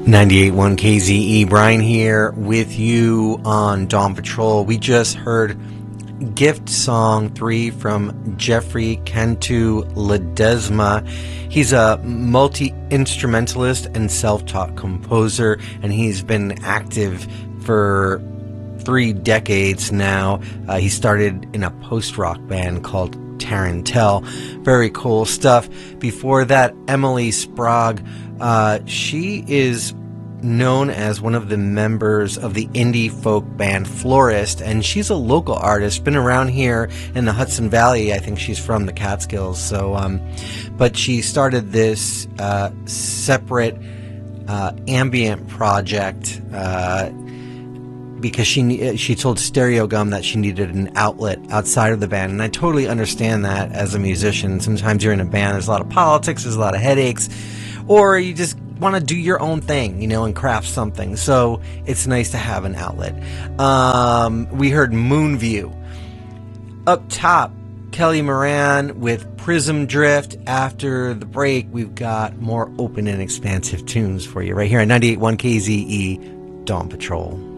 98.1 KZE, Brian here with you on Dawn Patrol. We just heard Gift Song 3 from Jeffrey Cantu Ledesma. He's a multi-instrumentalist and self-taught composer, and he's been active for 3 decades now. He started in a post-rock band called Tarantelle. Very cool stuff. Before that, Emily Sprague. She is known as one of the members of the indie folk band Florist, and she's a local artist, been around here in the Hudson Valley. I think she's from the Catskills. So, but she started this separate ambient project because she told Stereo Gum that she needed an outlet outside of the band, and I totally understand that as a musician. Sometimes you're in a band, there's a lot of politics, there's a lot of headaches, or you just want to do your own thing, and craft something. So it's nice to have an outlet. We heard Moonview. Up top, Kelly Moran with Prism Drift. After the break, we've got more open and expansive tunes for you right here on 98.1 KZE Dawn Patrol.